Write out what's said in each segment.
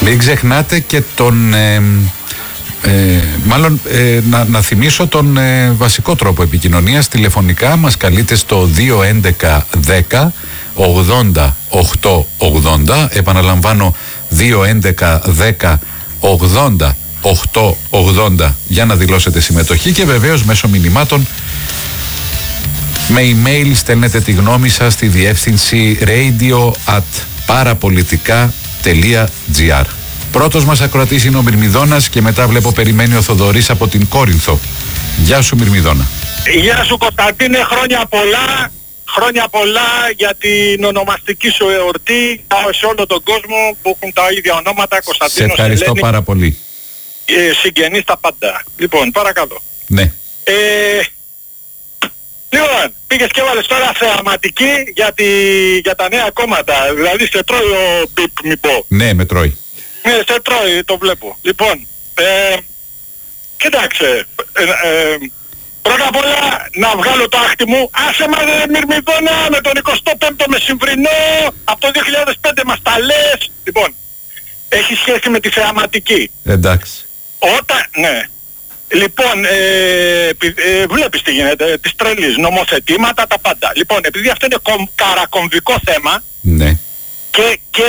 Μην ξεχνάτε και τον... να θυμίσω τον βασικό τρόπο επικοινωνίας. Τηλεφωνικά μας καλείτε στο 211 10 80 880. Επαναλαμβάνω, 211 10 80 880 για να δηλώσετε συμμετοχή, και βεβαίως μέσω μηνυμάτων με email στέλνετε τη γνώμη σας στη διεύθυνση radio@parapolitica.gr. Πρώτος μας ακροατής είναι ο Μυρμηδόνας και μετά βλέπω περιμένει ο Θοδωρής από την Κόρινθο. Γεια σου Μυρμηδόνα. Γεια σου Κωνσταντίνε, χρόνια πολλά. Χρόνια πολλά για την ονομαστική σου εορτή σε όλο τον κόσμο που έχουν τα ίδια ονόματα. Κωνσταντίνος, σε ευχαριστώ Ελένη, πάρα πολύ. Συγγενείς τα πάντα. Λοιπόν, παρακαλώ. Ναι. Λοιπόν, πήγες και έβαλες τώρα θεαματική για τα νέα κόμματα. Δηλαδή σε τρώει ο Μπιπ, μη πω. Ναι, με τρώει. Ναι, σε τρώει, το βλέπω. Λοιπόν, κοίταξε, πρώτα απ' όλα να βγάλω το άχτι μου. Άσε μα Μυρμηδόνα, με τον 25ο Μεσημβρινό, από το 2005 μας τα λες. Λοιπόν, έχει σχέση με τη θεαματική. Εντάξει. Ναι. Λοιπόν, βλέπεις τι γίνεται, τις τρελής, νομοθετήματα, τα πάντα. Λοιπόν, επειδή αυτό είναι καρακομβικό θέμα, ναι, και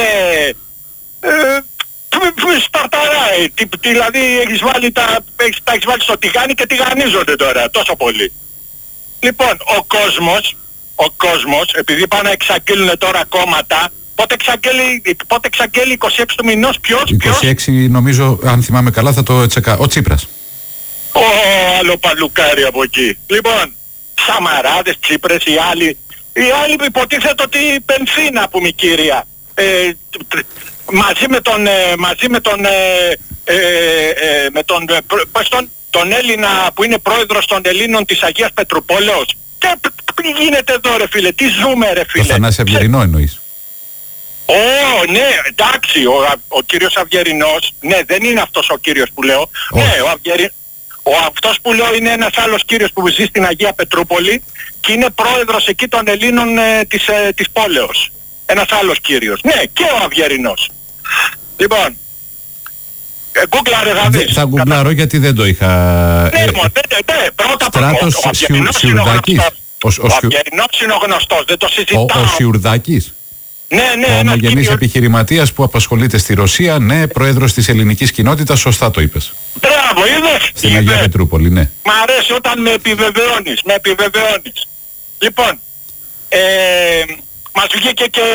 σπαρταράει, δηλαδή τα έχεις βάλει στο τηγάνι και τηγανίζονται τώρα, τόσο πολύ. Λοιπόν, ο κόσμος, επειδή πάνε να εξαγγείλουν τώρα κόμματα, πότε εξαγγέλει 26 του μηνός, ποιος? 26 νομίζω, αν θυμάμαι καλά, θα το τσεκά. Ο Τσίπρας. Άλλο παλουκάρι από εκεί. Λοιπόν, Σαμαράδες, Τσίπρες, οι άλλοι υποτίθεται ότι πενθήνα που μη κύρια. Μαζί με τον Έλληνα που είναι πρόεδρος των Ελλήνων της Αγίας Πετρουπόλεως. Τι γίνεται εδώ ρε φίλε, τι ζούμε ρε φίλε. Το Θανάση Αυγερινό εννοείς? Ναι, εντάξει, ο κύριος Αυγερινός, ναι, δεν είναι αυτός ο κύριος που λέω. Ναι, αυτός που λέω είναι ένας άλλος κύριος που ζει στην Αγία Πετρούπολη και είναι πρόεδρος εκεί των Ελλήνων της πόλεως. Ένας άλλος κύριος. Ναι, και ο Αυγερινός. Λοιπόν, γκούγκλαρε θα δεις. Θα γκουγκλάρω γιατί δεν το είχα... Ναι, πρώτα Στράτος Σιουρδάκης. Ο Αυγερινός είναι ο γνωστός, δεν το συζητάω. Ο Σιουρδάκης. Ναι, ο ομογενής επιχειρηματίας που απασχολείται στη Ρωσία, ναι, πρόεδρος της ελληνικής κοινότητας, σωστά το είπες. Μπράβο, είδες. Στην Αγία Πετρούπολη, ναι. Μ' αρέσει όταν με επιβεβαιώνεις. Λοιπόν, μας βγήκε και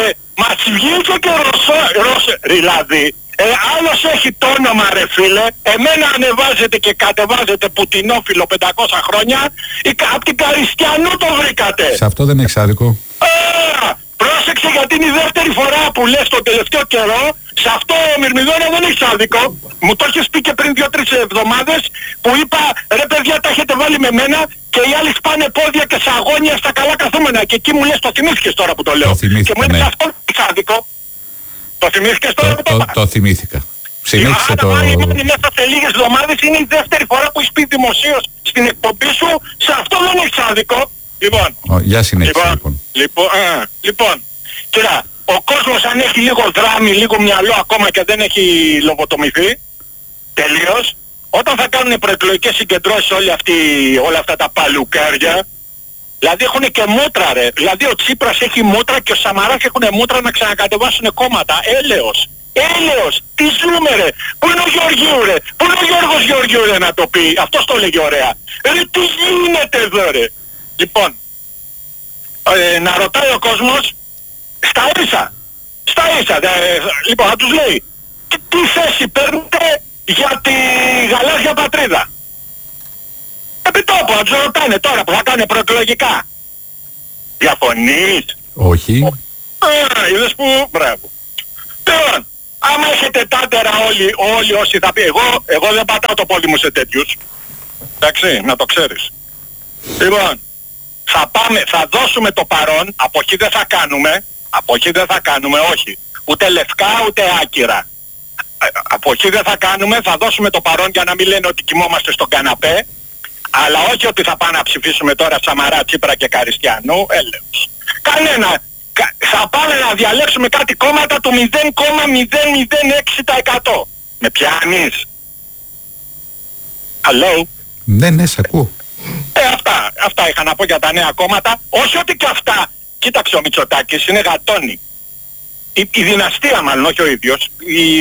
δηλαδή, άλλος έχει το όνομα ρε φίλε, εμένα ανεβάζετε και κατεβάζετε πουτινόφιλο 500 χρόνια, απ' την Καριστιανού το βρήκατε. Σε αυτό δεν έχεις άδικο. Πρόσεξε γιατί είναι η δεύτερη φορά που λες τον τελευταίο καιρό, σε αυτό Μυρμηδόνα δεν έχεις άδικο. Μου το έχεις πει και πριν 2-3 εβδομάδες που είπα ρε παιδιά τα έχετε βάλει με μένα και οι άλλοι σπάνε πόδια και σαγόνια στα καλά καθούμενα. Και εκεί μου λες το θυμήθηκες τώρα που το λέω. Και μου είπες αυτό δεν έχεις άδικο. Το θυμήθηκες τώρα που το είπα. Το θυμήθηκα. Συνέχισε το... Μέσα σε λίγες εβδομάδες είναι η δεύτερη φορά που έχεις πει δημοσίως στην εκπομπή σου, σε αυτό δεν έχεις άδικο. Λοιπόν, για συνέχισε λοιπόν, κοίτα, ο κόσμος αν έχει λίγο δράμη, λίγο μυαλό ακόμα και δεν έχει λογοτομηθεί, τελείως, όταν θα κάνουν προεκλογικές συγκεντρώσεις όλα αυτά τα παλουκάρια, δηλαδή έχουν και μούτρα ρε, δηλαδή ο Τσίπρας έχει μούτρα και ο Σαμαράς έχουν μούτρα να ξανακατεβάσουν κόμματα, έλεος, τι ζούμε ρε, πού είναι ο Γεωργίου ρε, πού είναι ο Γιώργος Γεωργίου ρε να το πει, αυτός το λέγει ωραία, ρε τι γίνεται εδώ ρε. Λοιπόν, να ρωτάει ο κόσμος στα ίσα, λοιπόν να τους λέει τι θέση παίρνετε για τη γαλάζια πατρίδα. Επί τόπου να τους ρωτάνε τώρα που θα κάνουν προεκλογικά. Διαφωνείς? Όχι. Είδες που, μπράβο. Τώρα, άμα έχετε τάντερα όλοι όσοι θα πει εγώ δεν πατάω το πόδι μου σε τέτοιους. Εντάξει, να το ξέρεις. Λοιπόν, θα δώσουμε το παρόν, αποχή δεν θα κάνουμε, όχι. Ούτε λευκά ούτε άκυρα. Αποχή δεν θα κάνουμε, θα δώσουμε το παρόν για να μην λένε ότι κοιμόμαστε στον καναπέ, αλλά όχι ότι θα πάμε να ψηφίσουμε τώρα Σαμαρά, Τσίπρα και Καριστιανού, έλεος. Θα πάμε να διαλέξουμε κάτι κόμματα του 0,006%. Με πιάνεις? Hello? Ναι, σε ακούω. Αυτά είχα να πω για τα νέα κόμματα. Όχι ότι και αυτά, κοίταξε ο Μητσοτάκης, είναι γατόνι. Η δυναστεία μάλλον, όχι ο ίδιος.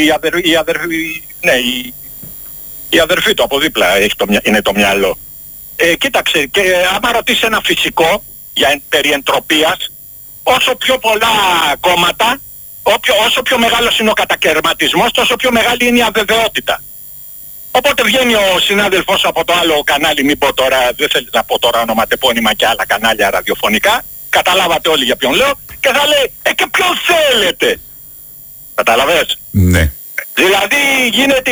Η αδερφή του από δίπλα είναι το μυαλό. Κοίταξε, και άμα ρωτήσει ένα φυσικό περί εντροπίας, όσο πιο πολλά κόμματα, όσο πιο μεγάλος είναι ο κατακαιρματισμός, τόσο πιο μεγάλη είναι η αβεβαιότητα. Οπότε βγαίνει ο συνάδελφός από το άλλο κανάλι, μην πω τώρα, δεν θέλει να πω τώρα ονοματεπώνυμα και άλλα κανάλια ραδιοφωνικά, καταλάβατε όλοι για ποιον λέω, και θα λέει, και ποιον θέλετε. Καταλαβες? Ναι. Δηλαδή γίνεται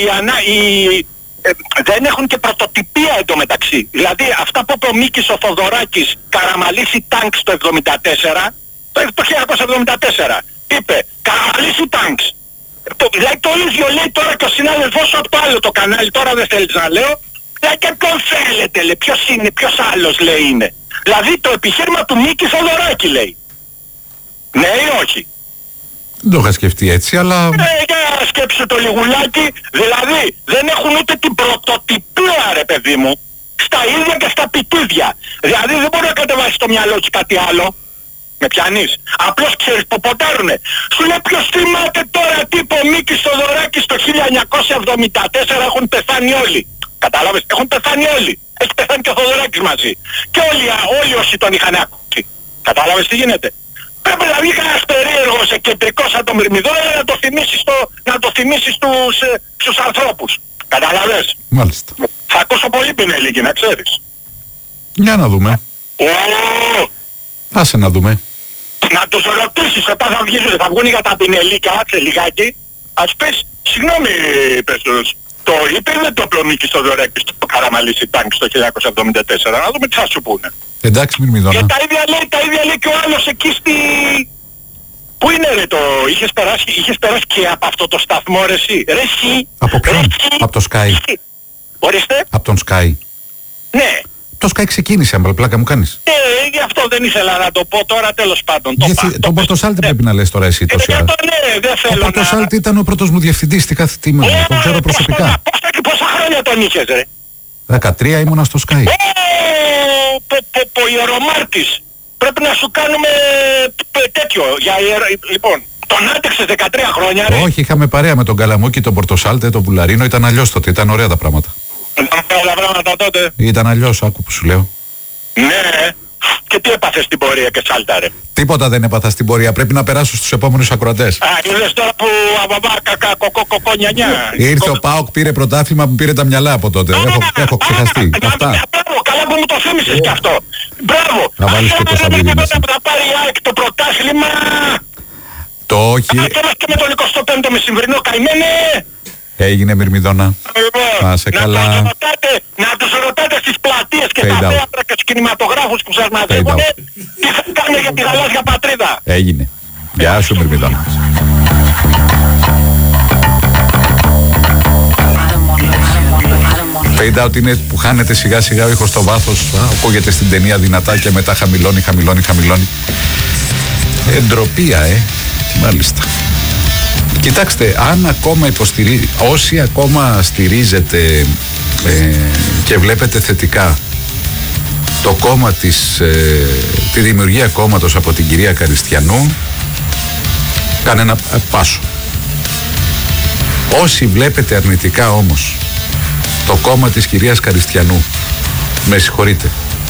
δεν έχουν και πρωτοτυπία εντωμεταξύ. Δηλαδή αυτά που είπε ο Μίκης ο Θοδωράκης, Καραμαλήσι τάγκς το 1974, το 1974, είπε Καραμαλήσι τάγκς. Δηλαδή το ίδιο λέει τώρα και ο συνάδελφός από το άλλο το κανάλι, τώρα δεν θέλεις να λέω. Δηλαδή και ποιον θέλετε, λέει, ποιος είναι, ποιος άλλος λέει είναι. Δηλαδή το επιχείρημα του Μίκη Θοδωράκη λέει. Ναι ή όχι? Δεν το είχα σκεφτεί έτσι, αλλά... Για σκέψου το λιγουλάκι, δηλαδή δεν έχουν ούτε την πρωτοτυπία ρε παιδί μου, στα ίδια και στα πιτίδια. Δηλαδή δεν μπορεί να κατεβάσει στο μυαλό του κάτι άλλο. Με πιανείς? Απλώς ξέρεις που ποτάρουνε. Σου λέει ποιος θυμάται τώρα τύπο Μίκης Θοδωράκης το 1974 έχουν πεθάνει όλοι. Κατάλαβες? Έχουν πεθάνει όλοι. Έχει πεθάνει και ο Θοδωράκης μαζί. Και όλοι όσοι τον είχαν ακούσει. Κατάλαβες τι γίνεται? Πρέπει να βγει κανένας περίεργος κεντρικός σαν τον Μυρμηδόνα να το θυμίσεις στους ανθρώπους. Καταλαβες? Μάλιστα. Θα ακούσω πολύ πινελίκη, να ξέρεις. Για να δούμε. Άσε να δούμε. Να τους ρωτήσεις όταν θα βγουν για τα πινελίκα, άτσε λιγάκι, ας πεις, συγγνώμη πες τους, το είπε ή δεν το είπε ο Μίκης Θοδωράκης στο Καραμαλήσι τάγκς το 1974, να δούμε τι θα σου πούνε. Εντάξει, Μυρμηδόνα. Και τα ίδια λέει και ο άλλος εκεί Πού είναι ρε το... Είχες περάσει και από αυτό το σταθμό ρε εσύ. Ρε εσύ. Από ποιον? Από το Sky. Ορίστε. Από τον Sky. Ναι. Το Sky ξεκίνησε, αν πλάκα μου κάνεις. Γι' αυτό δεν ήθελα να το πω τώρα, τέλος πάντων. Τον Πορτοσάλτη πρέπει να λες τώρα εσύ τόση ώρα. Ναι, δεν θέλω να... Ο Πορτοσάλτη ήταν ο πρώτος μου διευθυντής, τι καθητήμα, τον ξέρω προσωπικά. Πόσα χρόνια τον είχες ρε? 13 ήμουνα στο Sky. Ο ιερομάρτης. Πρέπει να σου κάνουμε τέτοιο. Λοιπόν, τον άντεξες 13 χρόνια ρε. Όχι, είχαμε παρέα με τον Καλαμούκη, τον Πορτοσάλτε, τον Πουλαρίνο, ήταν αλλιώς τότε, ήταν ωραία τα πράγματα. Ήταν ωραία τα πράγματα τότε. Ήταν αλλιώς, άκου που σου λέω. Ναι. Και τι έπαθες στην πορεία και σάλταρε? Τίποτα δεν έπαθα στην πορεία, πρέπει να περάσω στους επόμενους ακροατές. Είδες τώρα που κοκονιανιά. Ήρθε ο ΠΑΟΚ, πήρε πρωτάθλημα, μου πήρε τα μυαλά από τότε. Έχω ξεχαστεί. Αυτά. Μπράβο, καλά που μου το θύμισες κι αυτό. Μπράβο. Να βάλεις και το Σαββίδι μέσα. Θα πάρει η ΑΕΚ το πρωτάθλημα. Το όχι. Και με τον 25ο μεσημβρινό καημένε. Έγινε Μυρμηδόνα. Να σε καλά. Να τους ρωτάτε στις πλατείες και στα θέατρα και στους κινηματογράφους που σας μαζεύουν τι θα κάνουν για τη γαλάζια πατρίδα. Έγινε. Γεια σου Μυρμηδόνα. Fade out είναι που χάνεται σιγά σιγά ο ήχος στο βάθος. Ακούγεται στην ταινία δυνατά και μετά χαμηλώνει. Εντροπία μάλιστα. Κοιτάξτε, αν ακόμα όσοι ακόμα στηρίζετε και βλέπετε θετικά το κόμμα τη δημιουργία κόμματος από την κυρία Καριστιανού, κάνε ένα πάσο. Όσοι βλέπετε αρνητικά όμως το κόμμα της κυρίας Καριστιανού, με συγχωρείτε,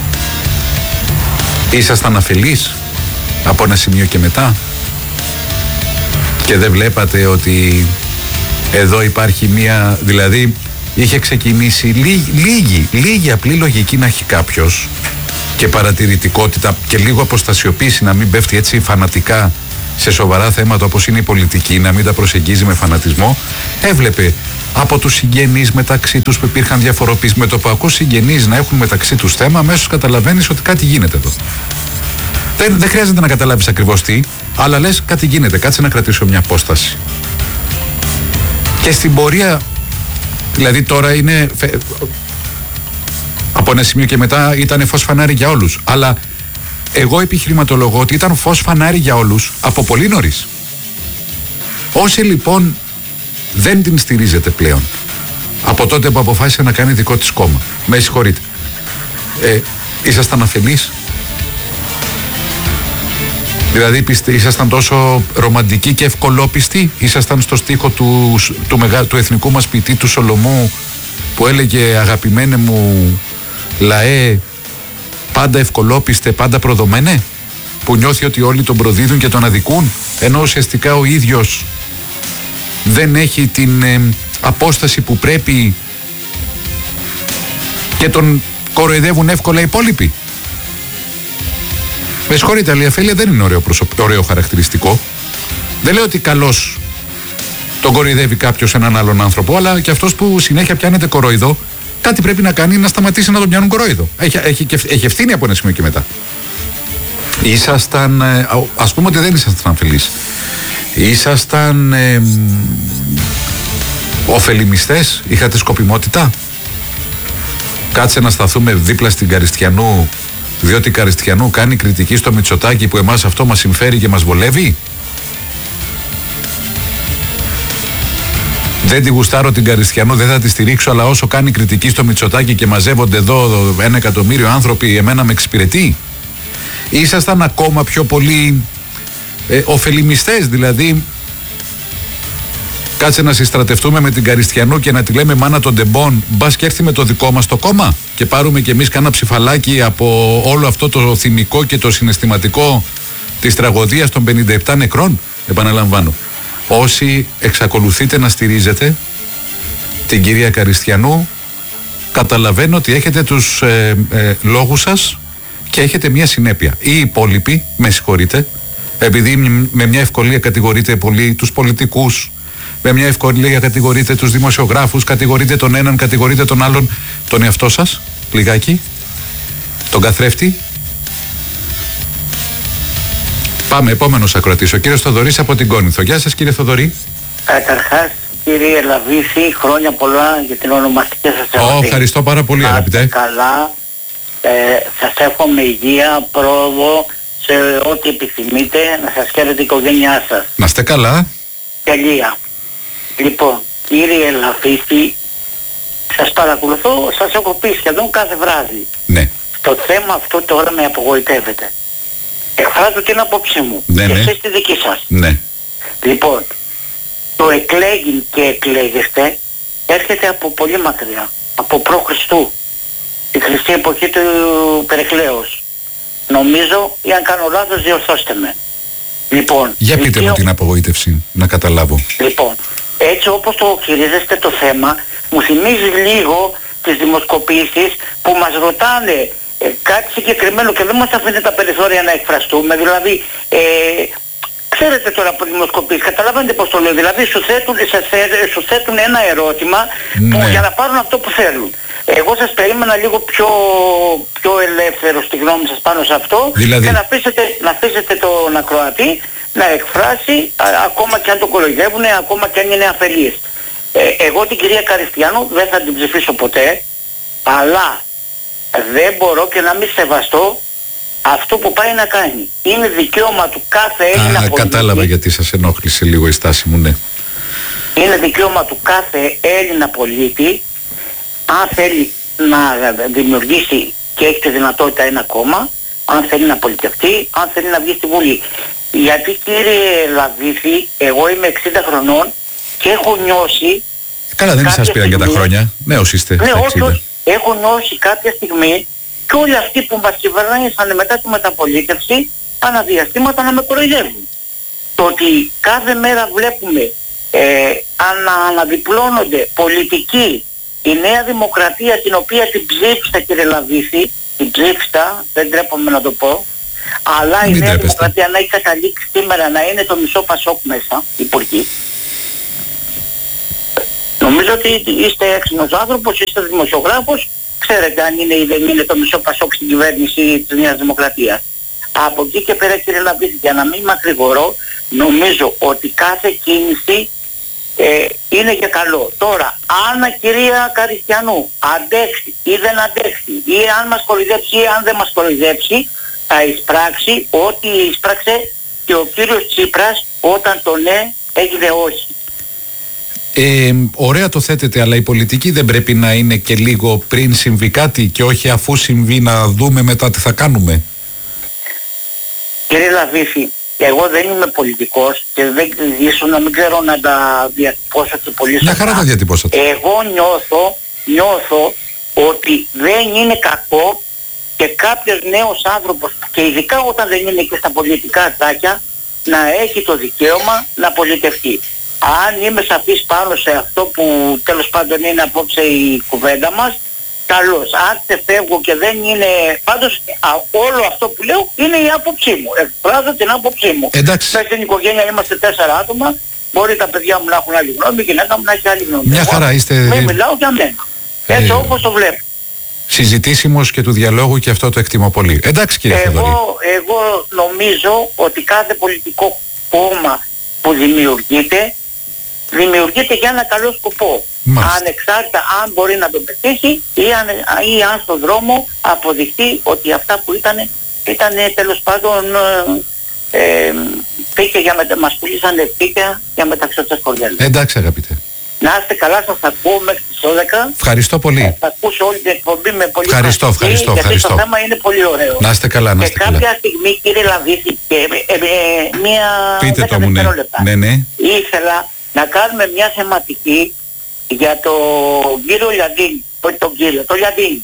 ήσασταν αφελείς από ένα σημείο και μετά και δεν βλέπατε ότι εδώ υπάρχει μία, δηλαδή είχε ξεκινήσει λίγη απλή λογική να έχει κάποιος και παρατηρητικότητα και λίγο αποστασιοποίηση, να μην πέφτει έτσι φανατικά σε σοβαρά θέματα όπως είναι η πολιτική, να μην τα προσεγγίζει με φανατισμό. Έβλεπε από τους συγγενείς μεταξύ τους που υπήρχαν διαφοροποίησεις, με το που ακούς συγγενείς να έχουν μεταξύ τους θέμα, αμέσως καταλαβαίνεις ότι κάτι γίνεται εδώ. Δεν χρειάζεται να καταλάβεις ακριβώς τι, αλλά λες κάτι γίνεται, κάτσε να κρατήσω μια απόσταση. Και στην πορεία, δηλαδή τώρα είναι, από ένα σημείο και μετά ήταν φως φανάρι για όλους, αλλά Εγώ επιχειρηματολογώ ότι ήταν φως φανάρι για όλους από πολύ νωρίς. Όσοι λοιπόν δεν την στηρίζετε πλέον από τότε που αποφάσισε να κάνει δικό της κόμμα, με συγχωρείτε, ήσασταν αφελείς? Δηλαδή ήσασταν τόσο ρομαντικοί και ευκολόπιστοι? Ήσασταν στο στίχο του εθνικού μας ποιητή του Σολομού που έλεγε «Αγαπημένε μου λαέ, πάντα ευκολόπιστε, πάντα προδομένε», που νιώθει ότι όλοι τον προδίδουν και τον αδικούν, ενώ ουσιαστικά ο ίδιος δεν έχει την απόσταση που πρέπει και τον κοροϊδεύουν εύκολα οι υπόλοιποι. Με συγχωρείτε, αλλά η αφέλεια δεν είναι ωραίο χαρακτηριστικό. Δεν λέω ότι καλώς τον κοροϊδεύει κάποιος έναν άλλον άνθρωπο, αλλά και αυτός που συνέχεια πιάνεται κοροϊδό, κάτι πρέπει να κάνει, να σταματήσει να τον πιάνουν κοροϊδό. Έχει ευθύνη από ένα σημείο και μετά. Ήσασταν, ας πούμε ότι δεν ήσασταν αμφιλείς. Ήσασταν ωφελημιστές, είχατε σκοπιμότητα. Κάτσε να σταθούμε δίπλα στην Καριστιανού, διότι η Καριστιανού κάνει κριτική στο Μητσοτάκη που εμάς αυτό μας συμφέρει και μας βολεύει. Δεν τη γουστάρω την Καριστιανού, δεν θα τη στηρίξω, αλλά όσο κάνει κριτική στο Μητσοτάκη και μαζεύονται εδώ 1 εκατομμύριο άνθρωποι, εμένα με εξυπηρετεί. Ήσασταν ακόμα πιο πολύ ωφελημιστές, δηλαδή κάτσε να συστρατευτούμε με την Καριστιανού και να τη λέμε μάνα των τεμπών, μπας και έρθει με το δικό μας το κόμμα και πάρουμε κι εμείς κάνα ψηφαλάκι από όλο αυτό το θυμικό και το συναισθηματικό της τραγωδίας των 57 νεκρών. Επαναλαμβάνω, όσοι εξακολουθείτε να στηρίζετε την κυρία Καριστιανού, καταλαβαίνω ότι έχετε τους λόγους σας και έχετε μια συνέπεια. Οι υπόλοιποι, με συγχωρείτε, επειδή με μια ευκολία κατηγορείτε πολύ τους πολιτικούς, με μια ευκολία κατηγορείτε τους δημοσιογράφους, κατηγορείτε τον έναν, κατηγορείτε τον άλλον, τον εαυτό σας, λιγάκι, τον καθρέφτη. Πάμε, επόμενος ακροατής, ο κύριος Θοδωρής από την Κόνηθο. Γεια σας κύριε Θοδωρή. Καταρχάς κύριε Λαβίση, χρόνια πολλά για την ονομαστική σας εορτή. Ευχαριστώ πάρα πολύ αγαπητέ. Καλά, σας εύχομαι υγεία, πρόοδο σε ό,τι επιθυμείτε, να σας χαίρεται η οικογένειά σας. Να είστε καλά. Τελεία. Λοιπόν, κύριε Λαβίση, σας παρακολουθώ, σας έχω πει σχεδόν κάθε βράδυ. Ναι. Το θέμα αυτό τώρα με απογοητεύεται. Εκφράζω την άποψή μου. Ναι, και ναι. εσείς τη δική σας. Ναι. Λοιπόν, το εκλέγει και εκλέγεστε έρχεται από πολύ μακριά. Από π.Χ. τη χρυσή εποχή του Περικλέους. Νομίζω, ή αν κάνω λάθος, διορθώστε με. Λοιπόν, για πείτε μου την απογοήτευση, να καταλάβω. Λοιπόν, έτσι όπως το χειρίζεστε το θέμα, μου θυμίζει λίγο τις δημοσκοπήσεις που μας ρωτάνε κάτι συγκεκριμένο και δεν μας αφήνει τα περιθώρια να εκφραστούμε. Δηλαδή, ξέρετε τώρα από δημοσκοπήσεις, καταλαβαίνετε πώς το λέω. Δηλαδή σου θέτουν ένα ερώτημα που, για να πάρουν αυτό που θέλουν. Εγώ σας περίμενα λίγο πιο ελεύθερο στη γνώμη σας πάνω σε αυτό, δηλαδή, και να αφήσετε τον ακροατή να εκφράσει, ακόμα και αν το κοροϊδεύουν, ακόμα και αν είναι αφελής. Εγώ την κυρία Καριστιανού δεν θα την ψηφίσω ποτέ, αλλά δεν μπορώ και να μην σεβαστώ αυτό που πάει να κάνει. Είναι δικαίωμα του κάθε Έλληνα πολίτη. Κατάλαβα γιατί σας ενόχλησε λίγο η στάση μου, ναι. Είναι δικαίωμα του κάθε Έλληνα πολίτη, αν θέλει να δημιουργήσει και έχει τη δυνατότητα ένα κόμμα, αν θέλει να πολιτευτεί, αν θέλει να βγει στη Βουλή. Γιατί κύριε Λαβίθη, εγώ είμαι 60 χρονών και έχω νιώσει... Καλά, δεν σας πήραν και τα χρόνια. Νέος είστε. Ναι, όχι, έχω νιώσει κάποια στιγμή και όλοι αυτοί που μας κυβερνήσαν μετά τη μεταπολίτευση αναδιαστήματα να με κοροϊδεύουν. Το ότι κάθε μέρα βλέπουμε αναδιπλώνονται πολιτικοί, η Νέα Δημοκρατία, την οποία την ψήφιστα κύριε Λαβίθη, την ψήφιστα, δεν τρέπομαι να το πω, αλλά η Νέα Δημοκρατία να έχει καταλήξει σήμερα να είναι το μισό Πασόκ μέσα, υπουργοί. Νομίζω ότι είστε έξυπνος άνθρωπος, είστε δημοσιογράφος, ξέρετε αν είναι ή δεν είναι το μισό Πασόκ στην κυβέρνηση της Νέας Δημοκρατίας. Από εκεί και πέρα κύριε Λαβίθη, για να μην μακρηγορώ, νομίζω ότι κάθε κίνηση είναι για καλό. Τώρα, αν κυρία Καριστιανού αντέξει ή δεν αντέξει, ή αν μας κοροϊδέψει ή αν δεν μας κοροϊδέψει, θα εισπράξει ό,τι εισπράξε και ο κύριος Τσίπρας όταν το ναι έγινε όχι. Ωραία το θέτετε, αλλά η πολιτική δεν πρέπει να είναι και λίγο πριν συμβεί κάτι και όχι αφού συμβεί να δούμε μετά τι θα κάνουμε? Κύριε Λαβίφη, εγώ δεν είμαι πολιτικός και ίσως να μην ξέρω να τα διατυπώσω και πολύ σωστά. Μια χαρά τα διατυπώσατε. Εγώ νιώθω ότι δεν είναι κακό και κάποιος νέος άνθρωπος, και ειδικά όταν δεν είναι και στα πολιτικά τάκια, να έχει το δικαίωμα να πολιτευτεί. Αν είμαι σαφής πάνω σε αυτό που τέλος πάντων είναι απόψε η κουβέντα μας, καλώς. Αν φεύγω και δεν είναι... Πάντως όλο αυτό που λέω είναι η άποψή μου. Εκφράζω την άποψή μου. Εντάξει. Μέσα στην οικογένεια είμαστε 4 άτομα. Μπορεί τα παιδιά μου να έχουν άλλη γνώμη, η γυναίκα μου να έχει άλλη γνώμη. Μια χαρά είστε... Δεν μιλάω για μένα. Έτσι όπως το βλέπω. Συζητήσιμος και του διαλόγου και αυτό το εκτιμώ πολύ. Εντάξει κύριε Θεοδωρή. Εγώ νομίζω ότι κάθε πολιτικό κόμμα που δημιουργείται για ένα καλό σκοπό. Μάλιστα. Ανεξάρτητα αν μπορεί να το πετύχει ή αν στον δρόμο αποδειχτεί ότι αυτά που ήταν τέλος πάντων φύκια μας πουλήσανε φύκια για μεταξωτές κορδέλες. Εντάξει αγαπητέ. Να είστε καλά, σας ακούω μέχρι τις 12. Ευχαριστώ πολύ. Θα ακούσω όλη την εκπομπή με πολύ Ευχαριστώ. Γιατί το θέμα είναι πολύ ωραίο. Να είστε καλά, να είστε καλά. Και κάποια στιγμή κύριε Λαβίθη, μία... Πείτε το μου, ναι. Ναι. Ήθελα να κάνουμε μια θεματική για τον κύριο Λιαντίνη. Το Λιαντίνη.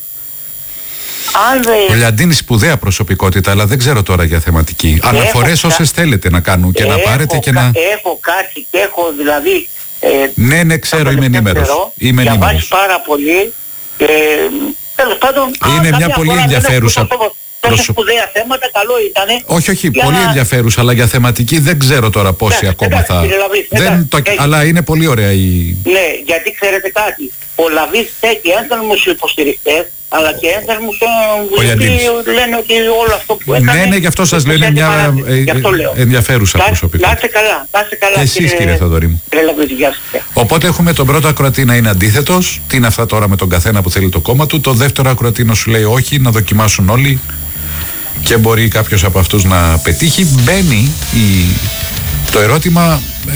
Ο Λιαντίνη σπουδαία προσωπικότητα, αλλά δεν ξέρω τώρα για θεματική. Αναφορές όσες θέλετε να κάνουν και να πάρετε και να... Έχω κάτσει και έχω δηλαδή... ναι, ξέρω, είμαι ενήμερος. Διαβάσει πάρα πολύ. Τέλος πάντων... Είναι μια πολύ ενδιαφέρουσα... Τόσο σπουδαία θέματα, καλό ήτανε. Όχι, πολύ ενδιαφέρουσα, αλλά για θεματική δεν ξέρω τώρα πόσοι ακόμα θα... Αλλά είναι πολύ ωραία η... Ναι, γιατί ξέρετε κάτι. Ο Λαβίς θέτει ένθερμους υποστηρικτές, αλλά και ένθερμους που λένε ότι όλο αυτό που έκανε... Ναι, γι' αυτό σας λένε μια ενδιαφέρουσα προσωπικότητα. Να είστε καλά. Και εσείς κύριε Θεοδωρή μου. Οπότε έχουμε τον πρώτο ακροατή να είναι αντίθετος. Τι είναι αυτά τώρα με τον καθένα που θέλει το κόμμα του. Το δεύτερο ακροατή να σου λέει όχι, να δοκιμάσουν όλοι και μπορεί κάποιος από αυτούς να πετύχει. Μπαίνει το ερώτημα,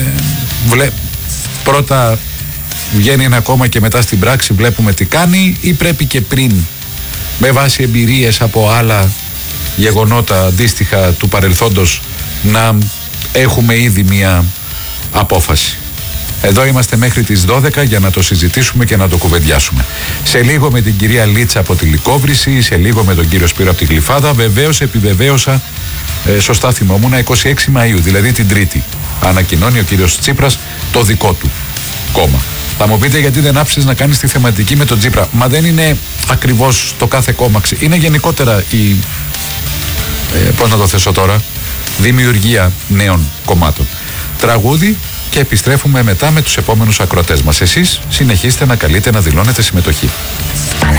πρώτα βγαίνει ένα κόμμα και μετά στην πράξη βλέπουμε τι κάνει, ή πρέπει και πριν με βάση εμπειρίες από άλλα γεγονότα αντίστοιχα του παρελθόντος να έχουμε ήδη μία απόφαση. Εδώ είμαστε μέχρι τις 12 για να το συζητήσουμε και να το κουβεντιάσουμε. Σε λίγο με την κυρία Λίτσα από τη Λυκόβρηση, σε λίγο με τον κύριο Σπύρο από τη Γλυφάδα. Βεβαίως επιβεβαίωσα, σωστά θυμόμουν, 26 Μαΐου, δηλαδή την Τρίτη, ανακοινώνει ο κύριος Τσίπρας το δικό του κόμμα. Θα μου πείτε γιατί δεν άφησες να κάνεις τη θεματική με τον Τσίπρα. Μα δεν είναι ακριβώς το κάθε κόμμα. Είναι γενικότερα η, πώς να το θέσω τώρα, δημιουργία νέων κομμάτων. Τραγούδι και επιστρέφουμε μετά με τους επόμενους ακροατές μας. Εσείς συνεχίστε να καλείτε να δηλώνετε συμμετοχή.